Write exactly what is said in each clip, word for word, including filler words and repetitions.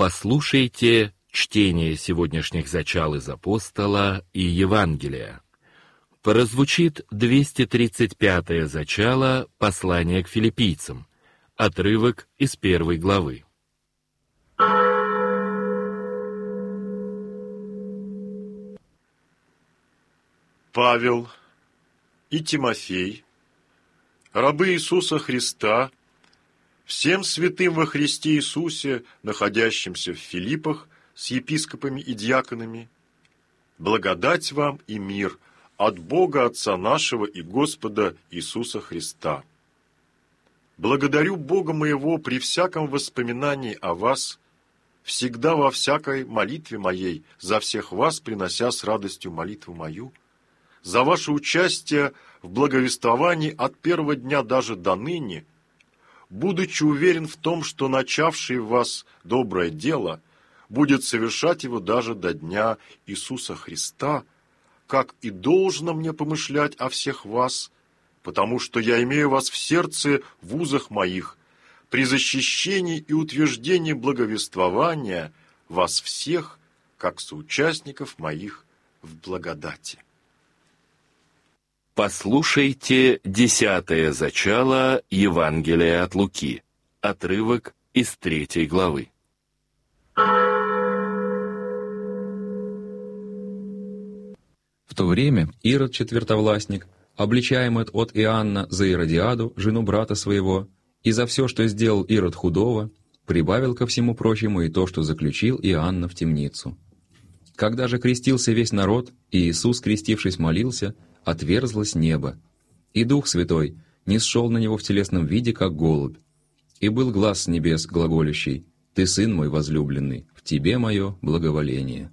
Послушайте чтение сегодняшних зачал из Апостола и Евангелия. Прозвучит двести тридцать пятое зачало послания к филиппийцам, отрывок из первой главы. Павел и Тимофей, рабы Иисуса Христа, всем святым во Христе Иисусе, находящимся в Филиппах с епископами и диаконами, благодать вам и мир от Бога Отца нашего и Господа Иисуса Христа. Благодарю Бога моего при всяком воспоминании о вас, всегда во всякой молитве моей, за всех вас принося с радостью молитву мою, за ваше участие в благовествовании от первого дня даже до ныне, будучи уверен в том, что начавший в вас доброе дело будет совершать его даже до дня Иисуса Христа, как и должно мне помышлять о всех вас, потому что я имею вас в сердце в узах моих, при защищении и утверждении благовествования вас всех, как соучастников моих в благодати. Послушайте десятое зачало Евангелия от Луки, отрывок из третьей главы. В то время Ирод четвертовластник, обличаемый от Иоанна за Иродиаду, жену брата своего, и за все, что сделал Ирод худого, прибавил ко всему прочему и то, что заключил Иоанна в темницу. Когда же крестился весь народ, и Иисус, крестившись, молился, отверзлось небо, и Дух Святой нисшел на него в телесном виде, как голубь. И был глас с небес глаголющий: «Ты, Сын мой возлюбленный, в Тебе мое благоволение».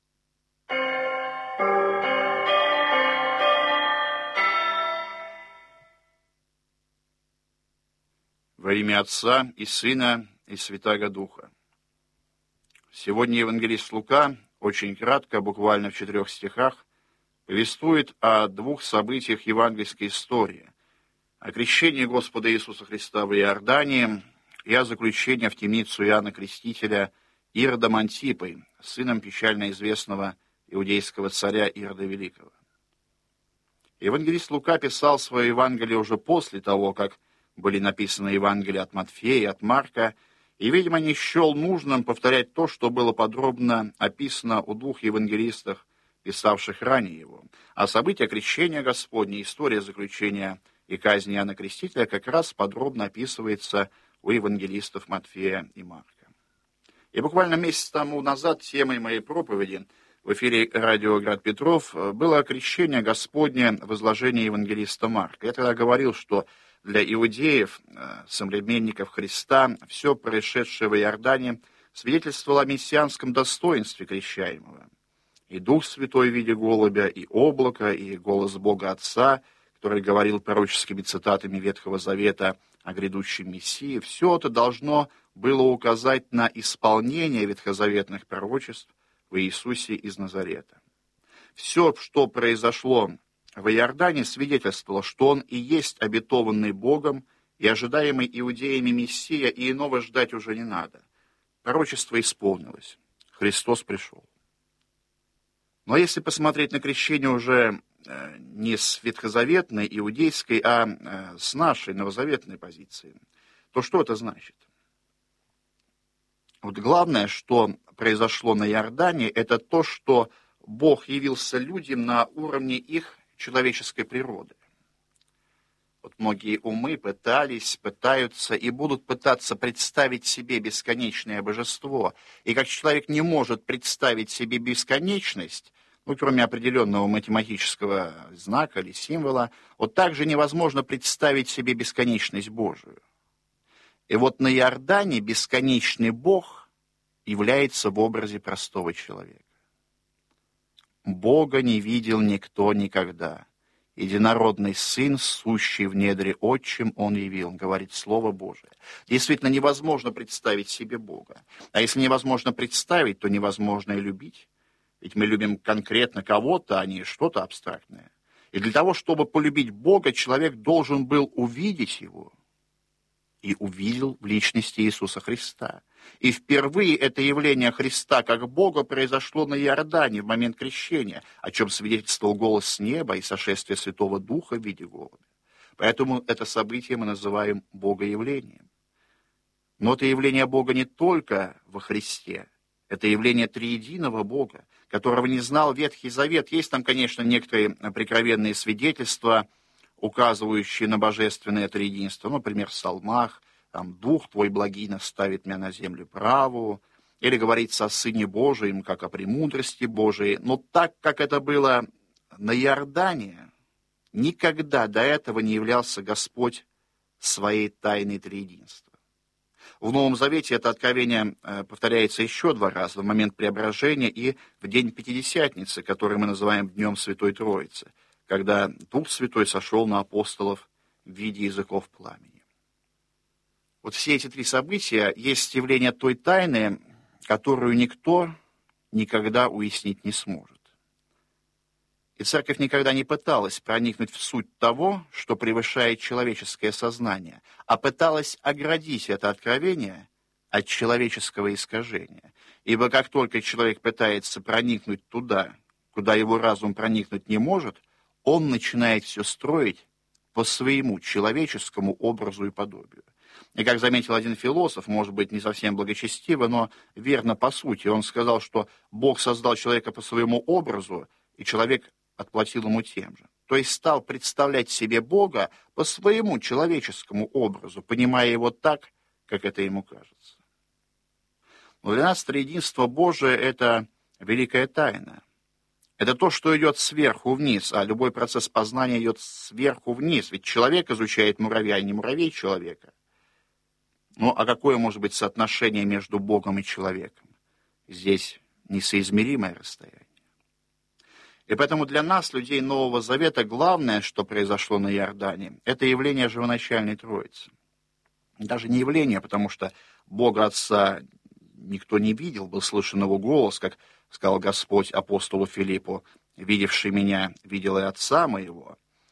Во имя Отца и Сына и Святаго Духа. Сегодня евангелист Лука очень кратко, буквально в четырех стихах, повествует о двух событиях евангельской истории: о крещении Господа Иисуса Христа в Иордании и о заключении в темницу Иоанна Крестителя Иродом Антипой, сыном печально известного иудейского царя Ирода Великого. Евангелист Лука писал свое Евангелие уже после того, как были написаны Евангелия от Матфея и от Марка, и, видимо, не счел нужным повторять то, что было подробно описано у двух евангелистов, писавших ранее его. А события крещения Господня, история заключения и казни Иоанна Крестителя как раз подробно описывается у евангелистов Матфея и Марка. И буквально месяц тому назад темой моей проповеди в эфире радио «Град Петров» было крещение Господне в изложении евангелиста Марка. Я тогда говорил, что для иудеев, современников Христа, все происшедшее в Иордане свидетельствовало о мессианском достоинстве крещаемого. И Дух Святой в виде голубя, и облако, и голос Бога Отца, который говорил пророческими цитатами Ветхого Завета о грядущем Мессии, все это должно было указать на исполнение ветхозаветных пророчеств в Иисусе из Назарета. Все, что произошло в Иордане, свидетельствовало, что он и есть обетованный Богом и ожидаемый иудеями Мессия, и иного ждать уже не надо. Пророчество исполнилось. Христос пришел. Но если посмотреть на крещение уже не с ветхозаветной, иудейской, а с нашей новозаветной позиции, то что это значит? Вот главное, что произошло на Иордане, это то, что Бог явился людям на уровне их человеческой природы. Вот многие умы пытались, пытаются и будут пытаться представить себе бесконечное божество. И как человек не может представить себе бесконечность, ну, кроме определенного математического знака или символа, вот так же невозможно представить себе бесконечность Божию. И вот на Иордане бесконечный Бог является в образе простого человека. Бога не видел никто никогда. Единородный Сын, сущий в недре Отчим, Он явил, говорит Слово Божие. Действительно, невозможно представить себе Бога. А если невозможно представить, то невозможно и любить. Ведь мы любим конкретно кого-то, а не что-то абстрактное. И для того, чтобы полюбить Бога, человек должен был увидеть Его. и увидел в личности Иисуса Христа. И впервые это явление Христа как Бога произошло на Иордане в момент крещения, о чем свидетельствовал голос с неба и сошествие Святого Духа в виде голубя. Поэтому это событие мы называем Богоявлением. Но это явление Бога не только во Христе, это явление триединого Бога, которого не знал Ветхий Завет. Есть там, конечно, некоторые прикровенные свидетельства, указывающие на божественное триединство, ну, например, в псалмах, там, «Дух твой благий наставит меня на землю правую», или говорится о Сыне Божием, как о премудрости Божией. Но так, как это было на Иордане, никогда до этого не являлся Господь своей тайной триединства. В Новом Завете это откровение повторяется еще два раза, в момент преображения и в день Пятидесятницы, который мы называем Днем Святой Троицы, когда Дух Святой сошел на апостолов в виде языков пламени. Вот все эти три события есть явление той тайны, которую никто никогда уяснить не сможет. И Церковь никогда не пыталась проникнуть в суть того, что превышает человеческое сознание, а пыталась оградить это откровение от человеческого искажения. Ибо как только человек пытается проникнуть туда, куда его разум проникнуть не может, он начинает все строить по своему человеческому образу и подобию. И как заметил один философ, может быть, не совсем благочестиво, но верно по сути, он сказал, что Бог создал человека по своему образу, и человек отплатил ему тем же. То есть стал представлять себе Бога по своему человеческому образу, понимая его так, как это ему кажется. Но для нас триединство Божие — это великая тайна. Это то, что идет сверху вниз, а любой процесс познания идет сверху вниз. Ведь человек изучает муравья, а не муравей человека. Ну, а какое может быть соотношение между Богом и человеком? Здесь несоизмеримое расстояние. И поэтому для нас, людей Нового Завета, главное, что произошло на Иордане, это явление живоначальной Троицы. Даже не явление, потому что Бога Отца никто не видел, был слышен его голос, как сказал Господь апостолу Филиппу: «Видевший меня, видел и Отца моего».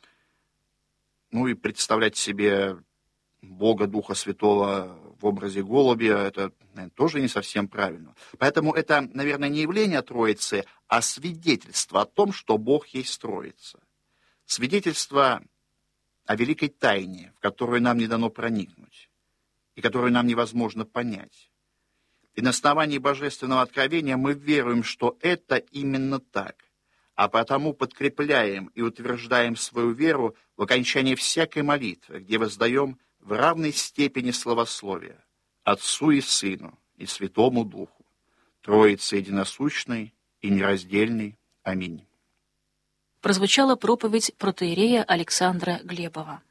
Ну и представлять себе Бога Духа Святого в образе голубя, это, наверное, тоже не совсем правильно. Поэтому это, наверное, не явление Троицы, а свидетельство о том, что Бог есть Троица. Свидетельство о великой тайне, в которую нам не дано проникнуть, и которую нам невозможно понять. И на основании божественного откровения мы веруем, что это именно так, а потому подкрепляем и утверждаем свою веру в окончании всякой молитвы, где воздаем в равной степени славословия Отцу и Сыну и Святому Духу, Троице единосущной и нераздельной. Аминь. Прозвучала проповедь протоиерея Александра Глебова.